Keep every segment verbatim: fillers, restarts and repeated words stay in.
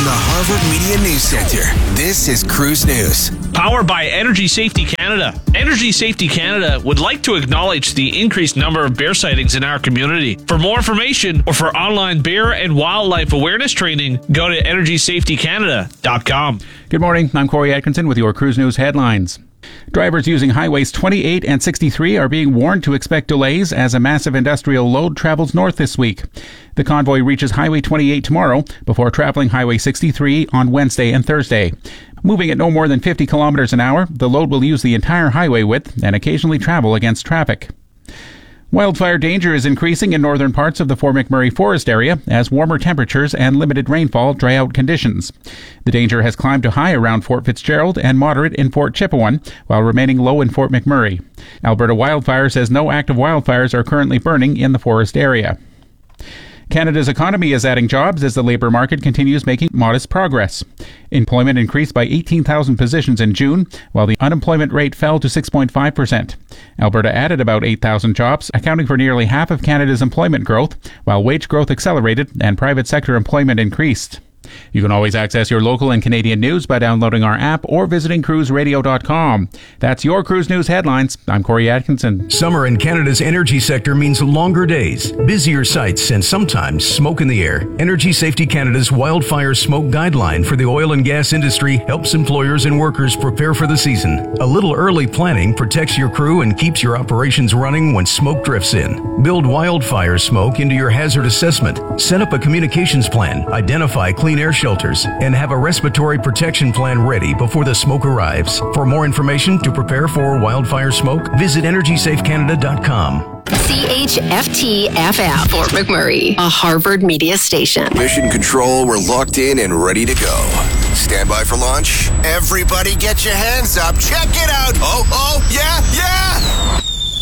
the Harvard Media News Center, this is Cruise News. Powered by Energy Safety Canada. Energy Safety Canada would like to acknowledge the increased number of bear sightings in our community. For more information or for online bear and wildlife awareness training, go to energy safety canada dot com. Good morning. I'm Corey Atkinson with your Cruise News headlines. Drivers using highways twenty-eight and sixty-three are being warned to expect delays as a massive industrial load travels north this week. The convoy reaches Highway twenty-eight tomorrow before traveling Highway sixty-three on Wednesday and Thursday. Moving at no more than fifty kilometers an hour, the load will use the entire highway width and occasionally travel against traffic. Wildfire danger is increasing in northern parts of the Fort McMurray Forest area as warmer temperatures and limited rainfall dry out conditions. The danger has climbed to high around Fort Fitzgerald and moderate in Fort Chipewyan, while remaining low in Fort McMurray. Alberta Wildfire says no active wildfires are currently burning in the forest area. Canada's economy is adding jobs as the labour market continues making modest progress. Employment increased by eighteen thousand positions in June, while the unemployment rate fell to six point five percent. Alberta added about eight thousand jobs, accounting for nearly half of Canada's employment growth, while wage growth accelerated and private sector employment increased. You can always access your local and Canadian news by downloading our app or visiting cruise radio dot com. That's your Cruise News headlines. I'm Corey Atkinson. Summer in Canada's energy sector means longer days, busier sites, and sometimes smoke in the air. Energy Safety Canada's wildfire smoke guideline for the oil and gas industry helps employers and workers prepare for the season. A little early planning protects your crew and keeps your operations running when smoke drifts in. Build wildfire smoke into your hazard assessment. Set up a communications plan. Identify clean air shelters and have a respiratory protection plan ready before the smoke arrives. For more information to prepare for wildfire smoke, visit energy safe canada dot com. C H F T F M, Fort McMurray, a Harvard Media station. Mission Control, we're locked in and ready to go. Stand by for launch. Everybody get your hands up. Check it out. Oh, oh, yeah,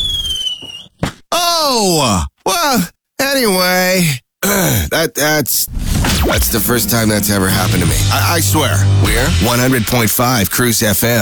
yeah. Oh, well, anyway, that that's... That's the first time that's ever happened to me. I, I swear. We're one hundred point five Cruise F M.